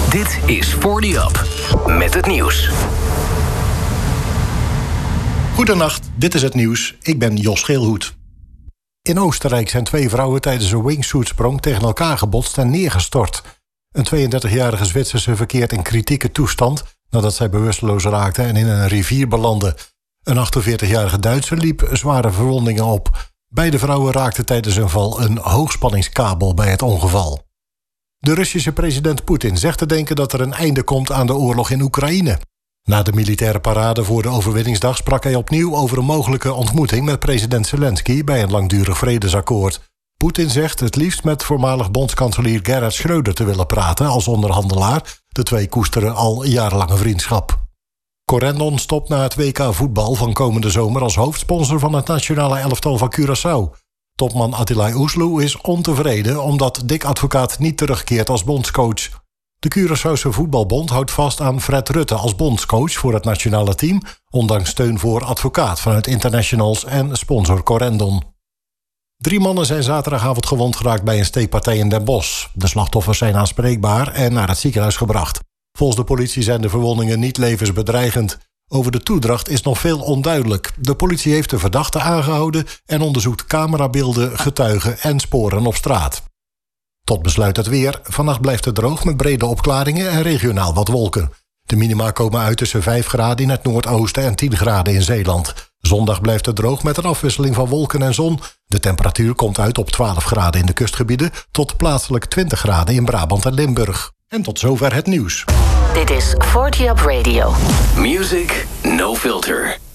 Dit is 40up met het nieuws. Goedenacht, dit is het nieuws. Ik ben Jos Geelhoed. In Oostenrijk zijn 2 vrouwen tijdens een wingsuitsprong tegen elkaar gebotst en neergestort. Een 32-jarige Zwitserse verkeert in kritieke toestand nadat zij bewusteloos raakte en in een rivier belandde. Een 48-jarige Duitser liep zware verwondingen op. Beide vrouwen raakten tijdens een val een hoogspanningskabel bij het ongeval. De Russische president Poetin zegt te denken dat er een einde komt aan de oorlog in Oekraïne. Na de militaire parade voor de overwinningsdag sprak hij opnieuw over een mogelijke ontmoeting met president Zelensky bij een langdurig vredesakkoord. Poetin zegt het liefst met voormalig bondskanselier Gerhard Schröder te willen praten als onderhandelaar. De twee koesteren al jarenlange vriendschap. Corendon stopt na het WK voetbal van komende zomer als hoofdsponsor van het nationale elftal van Curaçao. Topman Attilay Oesloe is ontevreden omdat Dick Advocaat niet terugkeert als bondscoach. De Curaçaose voetbalbond houdt vast aan Fred Rutte als bondscoach voor het nationale team, ondanks steun voor Advocaat vanuit Internationals en sponsor Corendon. 3 mannen zijn zaterdagavond gewond geraakt bij een steekpartij in Den Bosch. De slachtoffers zijn aanspreekbaar en naar het ziekenhuis gebracht. Volgens de politie zijn de verwondingen niet levensbedreigend. Over de toedracht is nog veel onduidelijk. De politie heeft de verdachte aangehouden en onderzoekt camerabeelden, getuigen en sporen op straat. Tot besluit het weer. Vannacht blijft het droog met brede opklaringen en regionaal wat wolken. De minima komen uit tussen 5 graden in het noordoosten en 10 graden in Zeeland. Zondag blijft het droog met een afwisseling van wolken en zon. De temperatuur komt uit op 12 graden in de kustgebieden tot plaatselijk 20 graden in Brabant en Limburg. En tot zover het nieuws. Dit is 40up Radio. Music no filter.